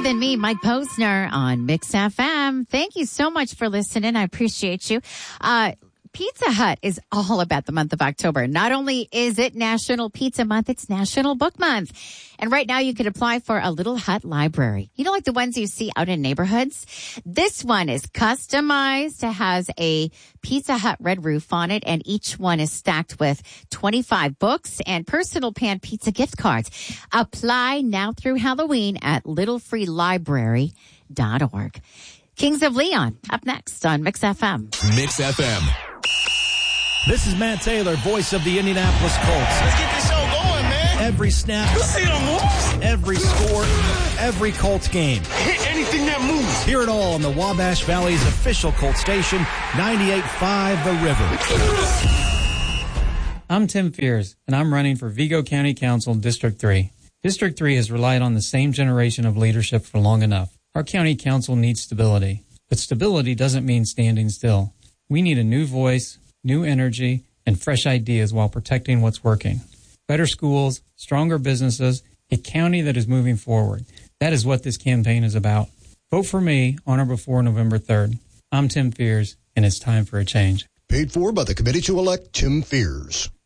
Than Me, Mike Posner on Mix FM. Thank you so much for listening. I appreciate you. Pizza Hut is all about the month of October. Not only is it National Pizza Month, it's National Book Month. And right now you can apply for a Little Hut library. You know, like the ones you see out in neighborhoods? This one is customized. It has a Pizza Hut red roof on it, and each one is stacked with 25 books and personal pan pizza gift cards. Apply now through Halloween at littlefreelibrary.org. Kings of Leon, up next on Mix FM. Mix FM. This is Matt Taylor, voice of the Indianapolis Colts. Let's get this show going, man. Every snap, You see them moves? every score, every Colts game. Hit anything that moves. Hear it all on the Wabash Valley's official Colts station, 98.5 The River. I'm Tim Fears, and I'm running for Vigo County Council District 3. District 3 has relied on the same generation of leadership for long enough. Our county council needs stability, but stability doesn't mean standing still. We need a new voice, new energy, and fresh ideas while protecting what's working. Better schools, stronger businesses, a county that is moving forward. That is what this campaign is about. Vote for me on or before November 3rd. I'm Tim Fears, and it's time for a change. Paid for by the committee to elect Tim Fears.